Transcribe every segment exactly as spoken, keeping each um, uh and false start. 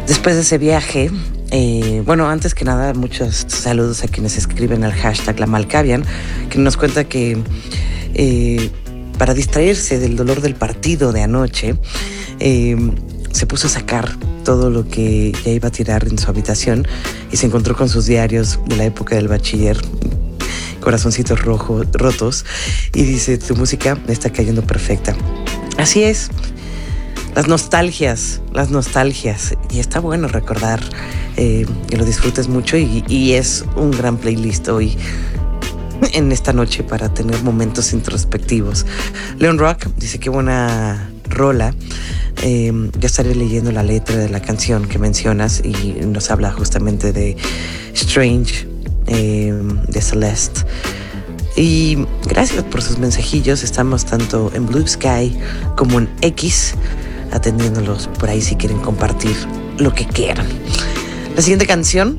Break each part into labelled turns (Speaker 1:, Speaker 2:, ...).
Speaker 1: Después de ese viaje, eh, bueno, antes que nada, muchos saludos a quienes escriben al hashtag La Malkavian, que nos cuenta que eh, para distraerse del dolor del partido de anoche, eh, se puso a sacar todo lo que ya iba a tirar en su habitación y se encontró con sus diarios de la época del bachiller, corazoncitos rojos, rotos, y dice: tu música me está cayendo perfecta. Así es, las nostalgias, las nostalgias, y está bueno recordar eh, que lo disfrutes mucho, y, y es un gran playlist hoy en esta noche para tener momentos introspectivos. Leon Rock dice: qué buena rola. Eh, ya estaré leyendo la letra de la canción que mencionas y nos habla justamente de Strange, eh, de Celeste. Y gracias por sus mensajillos. Estamos tanto en Blue Sky como en X, atendiéndolos por ahí si quieren compartir lo que quieran. La siguiente canción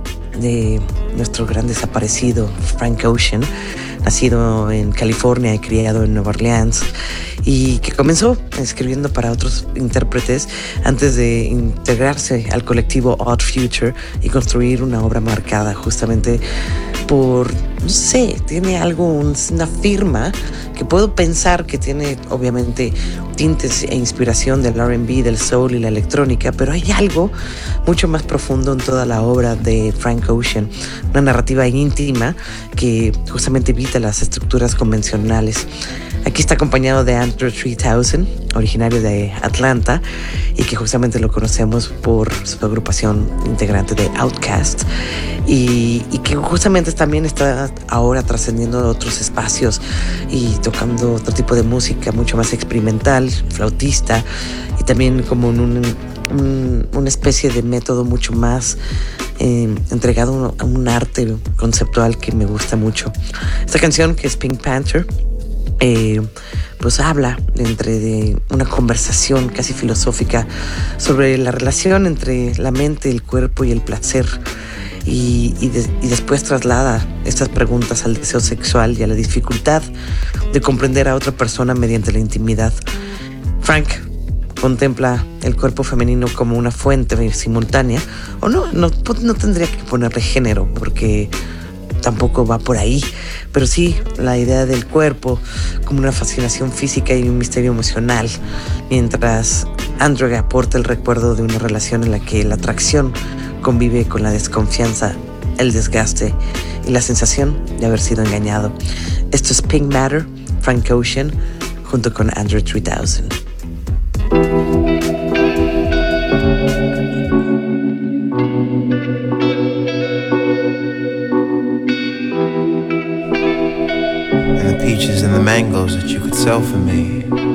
Speaker 1: de nuestro gran desaparecido Frank Ocean, nacido en California y criado en Nueva Orleans, y que comenzó escribiendo para otros intérpretes antes de integrarse al colectivo Odd Future y construir una obra marcada justamente por, no sé, tiene algo, una firma que puedo pensar que tiene obviamente tintes e inspiración del R and B, del soul y la electrónica, pero hay algo mucho más profundo en toda la obra de Frank Ocean, una narrativa íntima que justamente evita las estructuras convencionales. Aquí está acompañado de Andrew three thousand, originario de Atlanta, y que justamente lo conocemos por su agrupación integrante de Outkast, y, y que justamente también está ahora trascendiendo a otros espacios y tocando otro tipo de música mucho más experimental, flautista, y también como en un, un, una especie de método mucho más eh, entregado a un arte conceptual que me gusta mucho. Esta canción, que es Pink Panther, Eh, pues habla entre de una conversación casi filosófica sobre la relación entre la mente, el cuerpo y el placer, y, y, de, y después traslada estas preguntas al deseo sexual y a la dificultad de comprender a otra persona mediante la intimidad. Frank contempla el cuerpo femenino como una fuente simultánea, o no, no, no tendría que ponerle género porque tampoco va por ahí, pero sí la idea del cuerpo como una fascinación física y un misterio emocional, mientras Andrew aporta el recuerdo de una relación en la que la atracción convive con la desconfianza, el desgaste y la sensación de haber sido engañado. Esto es Pink Matter, Frank Ocean, junto con Andrew three thousand.
Speaker 2: And the peaches and the mangoes that you could sell for me.